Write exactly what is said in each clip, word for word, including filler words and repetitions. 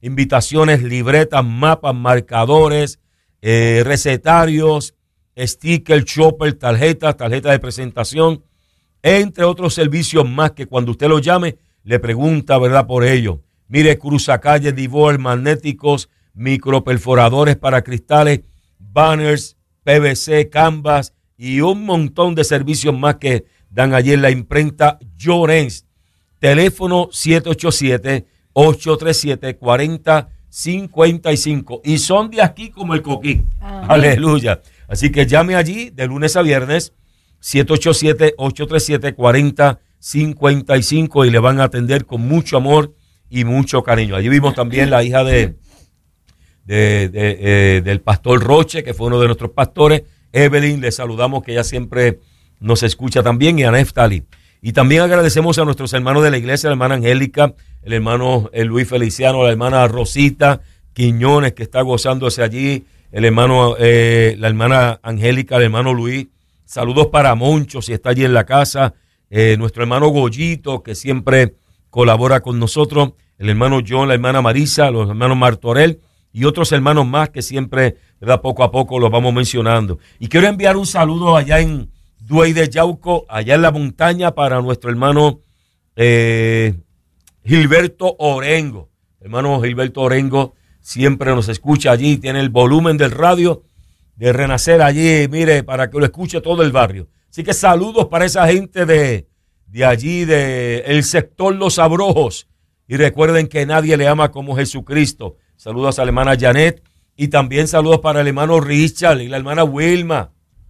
invitaciones, libretas, mapas, marcadores, eh, recetarios, sticker, chopper, tarjetas, tarjetas de presentación, entre otros servicios más que cuando usted lo llame, le pregunta, ¿verdad?, por ello. Mire, cruzacalles, divorce, magnéticos, microperforadores para cristales, banners, P V C, canvas y un montón de servicios más que dan allí en la imprenta Llorens. Teléfono siete ocho siete, ocho tres siete, cuatro cero cinco cinco. Y son de aquí como el coquí. Ajá. Aleluya. Así que llame allí de lunes a viernes, siete ocho siete, ocho tres siete, cuatro cero cinco cinco, y le van a atender con mucho amor y mucho cariño. Allí vimos también la hija de, de, de, eh, del pastor Roche, que fue uno de nuestros pastores, Evelyn. Le saludamos, que ella siempre nos escucha también, y a Neftali. Y también agradecemos a nuestros hermanos de la iglesia, la hermana Angélica, el hermano el Luis Feliciano, la hermana Rosita Quiñones, que está gozándose allí, el hermano, eh, la hermana Angélica, el hermano Luis. Saludos para Moncho, si está allí en la casa, eh, nuestro hermano Goyito, que siempre colabora con nosotros, el hermano John, la hermana Marisa, los hermanos Martorell y otros hermanos más que siempre, ¿verdad?, poco a poco los vamos mencionando. Y quiero enviar un saludo allá en Duey de Yauco, allá en la montaña, para nuestro hermano eh, Gilberto Orengo. Hermano Gilberto Orengo siempre nos escucha allí, tiene el volumen del radio de Renacer allí, mire, para que lo escuche todo el barrio. Así que saludos para esa gente de, de allí, de el sector Los Abrojos. Y recuerden que nadie le ama como Jesucristo. Saludos a la hermana Janet, y también saludos para el hermano Richard y la hermana Wilma.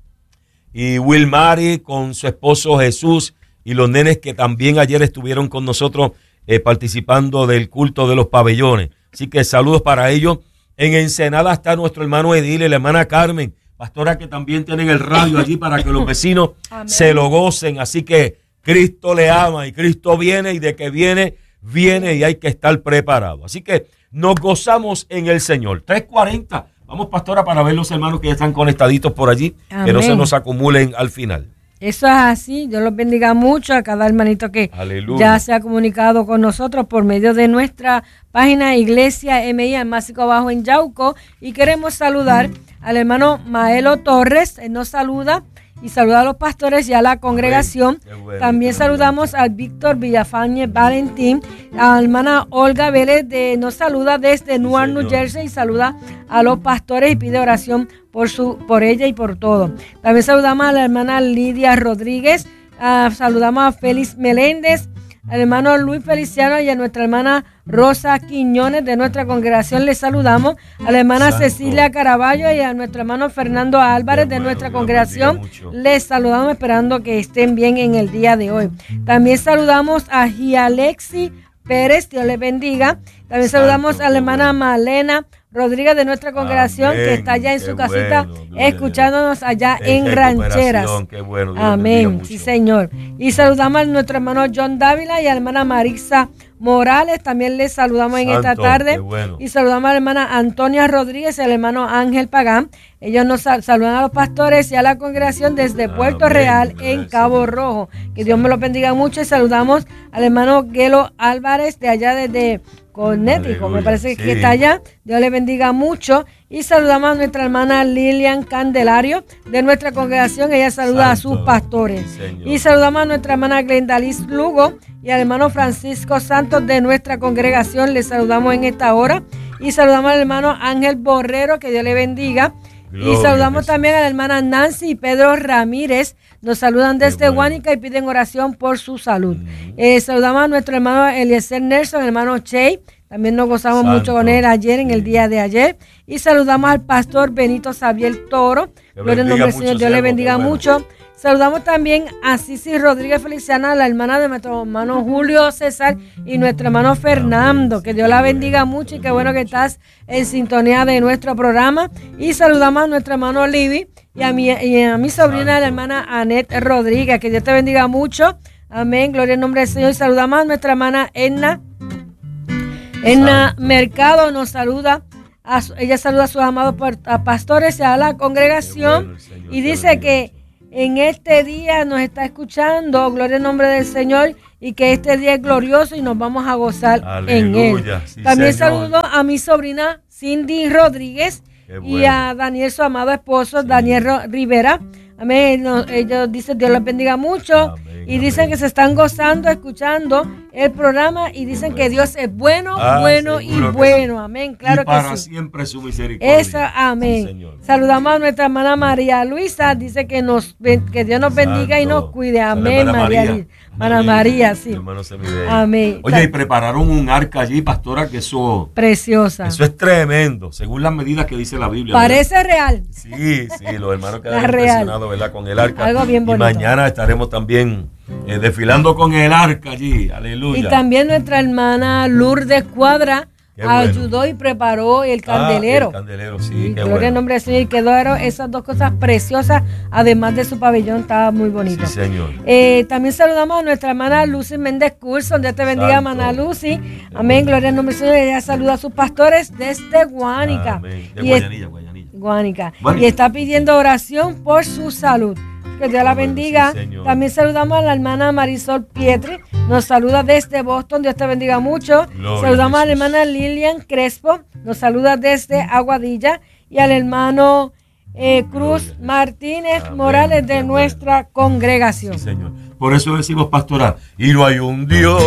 Y Wilmary con su esposo Jesús y los nenes que también ayer estuvieron con nosotros eh, participando del culto de los pabellones. Así que saludos para ellos. En Ensenada está nuestro hermano Edil y la hermana Carmen, pastora, que también tienen el radio allí para que los vecinos se lo gocen. Así que Cristo le ama y Cristo viene, y de que viene, viene, y hay que estar preparado. Así que nos gozamos en el Señor. tres cuarenta. Vamos, pastora, para ver los hermanos que ya están conectaditos por allí. Amén. Que no se nos acumulen al final. Eso es así. Dios los bendiga mucho a cada hermanito que Aleluya. Ya se ha comunicado con nosotros por medio de nuestra página Iglesia M I en Másico Bajo en Yauco. Y queremos saludar mm. al hermano Maelo Torres. Él nos saluda y saluda a los pastores y a la congregación. Bueno, también saludamos al Víctor Villafañe Valentín, a la hermana Olga Vélez, de, nos saluda desde Newark, New Jersey, y saluda a los pastores y pide oración por su por ella y por todo. También saludamos a la hermana Lidia Rodríguez, uh, saludamos a Félix Meléndez, al hermano Luis Feliciano y a nuestra hermana Rosa Quiñones de nuestra congregación. Les saludamos a la hermana Santo. Cecilia Caraballo y a nuestro hermano Fernando Álvarez de nuestra congregación. Les saludamos esperando que estén bien en el día de hoy. También saludamos a Gialexi Pérez, Dios les bendiga. También Santo, saludamos a la hermana Malena Rodríguez de nuestra congregación, amén, que está allá en su casita, bueno, escuchándonos allá en Rancheras. Qué bueno, amén, sí señor. Y saludamos a nuestro hermano John Dávila y a la hermana Marisa Morales, también les saludamos en Santo, esta tarde. Bueno. Y saludamos a la hermana Antonia Rodríguez y al hermano Ángel Pagán. Ellos nos sal- saludan a los pastores y a la congregación desde Puerto amén, Real en Cabo Rojo. Que Dios me los bendiga mucho. Y saludamos al hermano Gelo Álvarez de allá desde Connecticut, me parece sí. que está allá. Dios le bendiga mucho. Y saludamos a nuestra hermana Lilian Candelario de nuestra congregación. Ella saluda Santo, a sus pastores. Sí, y saludamos a nuestra hermana Glendalis Lugo y al hermano Francisco Santos de nuestra congregación. Les saludamos en esta hora. Y saludamos al hermano Ángel Borrero, que Dios le bendiga. Gloria, y saludamos también a la hermana Nancy y Pedro Ramírez. Nos saludan desde bueno. Guánica y piden oración por su salud. Uh-huh. Eh, saludamos a nuestro hermano Eliezer Nelson, el hermano Che. También nos gozamos Santo. mucho con él ayer, en el día de ayer. Y saludamos al pastor Benito Xavier Toro. Gloria al nombre del Señor, Dios le bendiga bueno. mucho. Saludamos también a Cici Rodríguez Feliciana, la hermana de nuestro hermano Julio César y nuestro hermano Fernando. Que Dios la bendiga mucho y qué bueno que estás en sintonía de nuestro programa. Y saludamos a nuestro hermano Libby y a mi, y a mi sobrina, la hermana Anet Rodríguez. Que Dios te bendiga mucho. Amén. Gloria al nombre del Señor. Y saludamos a nuestra hermana Edna. Edna Mercado nos saluda. A su, ella saluda a sus amados pastores y a la congregación. Bueno, y dice que en este día nos está escuchando, gloria al nombre del Señor, y que este día es glorioso y nos vamos a gozar Aleluya, en él. Sí, también señor. Saludo a mi sobrina Cindy Rodríguez bueno. y a Daniel, su amado esposo, sí. Daniel Rivera. Amén. No, ellos dicen Dios los bendiga mucho. Amén. Y dicen que se están gozando, escuchando el programa y dicen que Dios es bueno, ah, bueno y bueno. Sí. Amén. Claro y para que sí. siempre su misericordia. Esa, amén. Sí, saludamos a nuestra hermana María Luisa. Dice que nos que Dios nos bendiga Santo. Y nos cuide. Amén, María. María. Para María, sí. Amén. Oye, y prepararon un arca allí, pastora, que eso... Preciosa. Eso es tremendo, según las medidas que dice la Biblia. Parece ¿verdad? Real. Sí, sí, los hermanos quedaron impresionados, ¿verdad? Con el arca. Algo bien bonito. Y mañana estaremos también eh, desfilando con el arca allí. Aleluya. Y también nuestra hermana Lourdes Cuadra Qué ayudó bueno. Y preparó el candelero. Ah, el candelero, sí. Y qué gloria bueno. al nombre del Señor. Y quedaron esas dos cosas preciosas, además de su pabellón, estaba muy bonito. Sí, señor. Eh, también saludamos a nuestra hermana Lucy Méndez Curson. Dios te bendiga, Santo. Hermana Lucy. Qué Amén, bueno. Gloria al nombre del Señor. Ella saluda a sus pastores desde Guánica. Amén. De y Guayanilla, Guayanilla. Guánica. Guánica. Y está pidiendo oración por su salud. Que Dios la bendiga. Sí, también saludamos a la hermana Marisol Pietri. Nos saluda desde Boston. Dios te bendiga mucho. Gloria saludamos a, a la hermana Lilian Crespo. Nos saluda desde Aguadilla. Y al hermano eh, Cruz Gloria. Martínez Amén. Morales de Qué nuestra bueno. Congregación. Sí, Señor. Por eso decimos, pastora, y no hay un Dios